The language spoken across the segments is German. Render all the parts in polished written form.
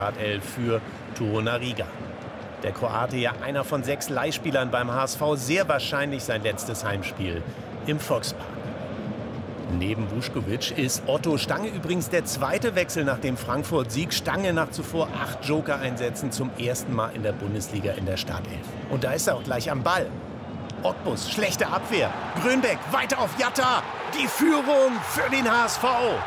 Startelf für Torunariga. Der Kroate ja einer von 6 Leihspielern beim HSV, sehr wahrscheinlich sein letztes Heimspiel im Volkspark. Neben Vuskovic ist Otto Stange übrigens der zweite Wechsel nach dem Frankfurt-Sieg. Stange nach zuvor 8 Joker-Einsätzen zum ersten Mal in der Bundesliga in der Startelf. Und da ist er auch gleich am Ball. Ottbus, schlechte Abwehr. Grönbeck, weiter auf Jatta. Die Führung für den HSV.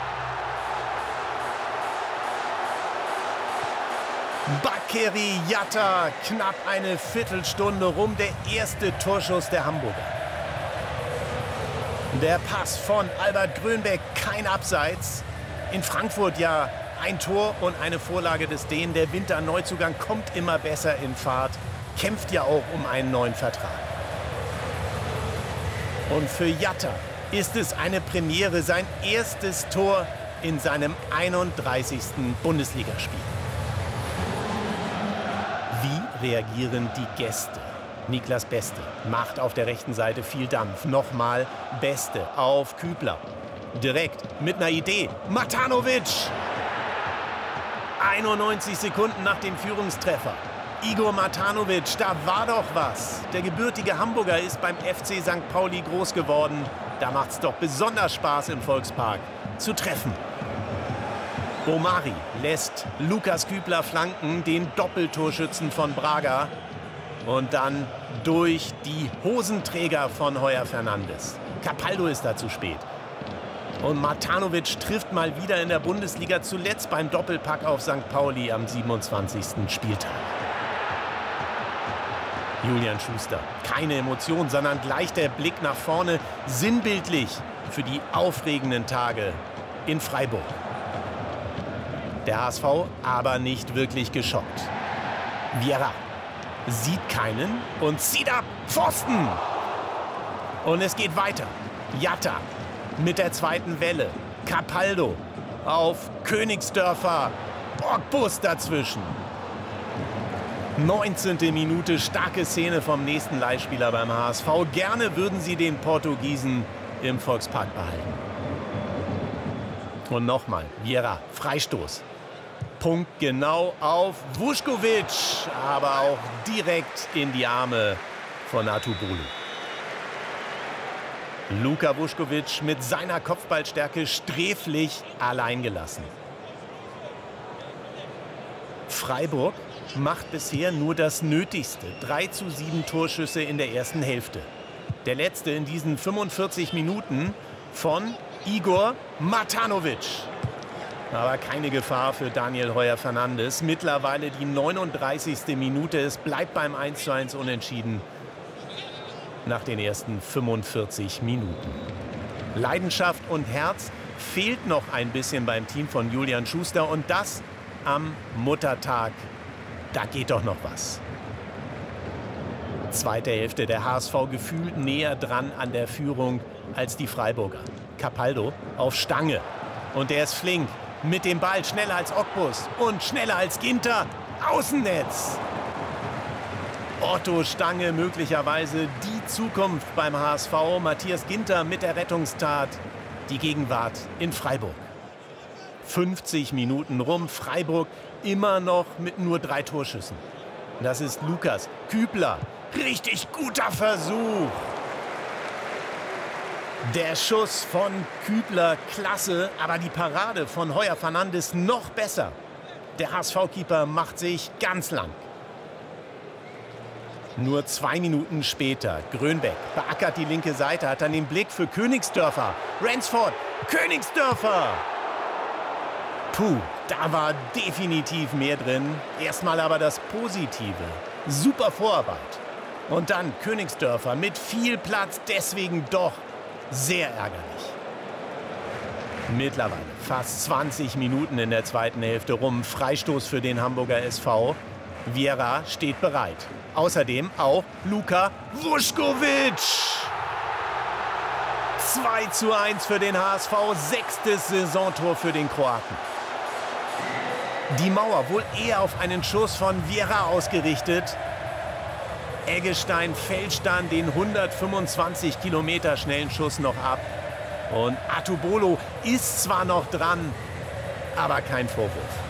Bakkeri Jatta, knapp eine Viertelstunde rum, der erste Torschuss der Hamburger. Der Pass von Albert Grönbeck, kein Abseits. In Frankfurt ja ein Tor und eine Vorlage des Dänen. Der Winterneuzugang kommt immer besser in Fahrt, kämpft ja auch um einen neuen Vertrag. Und für Jatta ist es eine Premiere, sein erstes Tor in seinem 31. Bundesligaspiel. Wie reagieren die Gäste? Niklas Beste macht auf der rechten Seite viel Dampf. Nochmal Beste auf Kübler. Direkt mit einer Idee. Matanovic! 91 Sekunden nach dem Führungstreffer. Igor Matanovic, da war doch was. Der gebürtige Hamburger ist beim FC St. Pauli groß geworden. Da macht's doch besonders Spaß im Volkspark zu treffen. Omari lässt Lukas Kübler flanken, den Doppeltorschützen von Braga. Und dann durch die Hosenträger von Heuer Fernandes. Capaldo ist da zu spät. Und Matanovic trifft mal wieder in der Bundesliga, zuletzt beim Doppelpack auf St. Pauli am 27. Spieltag. Julian Schuster, keine Emotion, sondern gleich der Blick nach vorne, sinnbildlich für die aufregenden Tage in Freiburg. Der HSV aber nicht wirklich geschockt. Vieira sieht keinen und zieht ab. Pfosten! Und es geht weiter. Jatta mit der zweiten Welle. Capaldo auf Königsdörfer. Ogbus dazwischen. 19. Minute, starke Szene vom nächsten Leihspieler beim HSV. Gerne würden sie den Portugiesen im Volkspark behalten. Und nochmal, Vieira, Freistoß. Punkt genau auf Vuskovic, aber auch direkt in die Arme von Atubolu. Luka Vuskovic mit seiner Kopfballstärke sträflich allein gelassen. Freiburg macht bisher nur das Nötigste. 3:7 Torschüsse in der ersten Hälfte. Der letzte in diesen 45 Minuten von Igor Matanovic. Aber keine Gefahr für Daniel Heuer Fernandes. Mittlerweile die 39. Minute. Es bleibt beim 1:1 unentschieden nach den ersten 45 Minuten. Leidenschaft und Herz fehlt noch ein bisschen beim Team von Julian Schuster. Und das am Muttertag. Da geht doch noch was. Zweite Hälfte, der HSV gefühlt näher dran an der Führung als die Freiburger. Capaldo auf Stange. Und der ist flink. Mit dem Ball schneller als Ogbus und schneller als Ginter. Außennetz. Otto Stange möglicherweise die Zukunft beim HSV. Matthias Ginter mit der Rettungstat. Die Gegenwart in Freiburg. 50 Minuten rum. Freiburg immer noch mit nur 3 Torschüssen. Das ist Lukas Kübler. Richtig guter Versuch. Der Schuss von Kübler, klasse, aber die Parade von Heuer Fernandes noch besser. Der HSV-Keeper macht sich ganz lang. Nur 2 Minuten später, Grönbeck beackert die linke Seite, hat dann den Blick für Königsdörfer. Ransford, Königsdörfer! Puh, da war definitiv mehr drin. Erstmal aber das Positive. Super Vorarbeit. Und dann Königsdörfer mit viel Platz, deswegen doch sehr ärgerlich. Mittlerweile fast 20 Minuten in der zweiten Hälfte rum. Freistoß für den Hamburger SV. Vieira steht bereit. Außerdem auch Luka Vuskovic. 2:1 für den HSV. 6. Saisontor für den Kroaten. Die Mauer wohl eher auf einen Schuss von Vieira ausgerichtet. Eggestein fälscht dann den 125 Kilometer schnellen Schuss noch ab. Und Atubolu ist zwar noch dran, aber kein Vorwurf.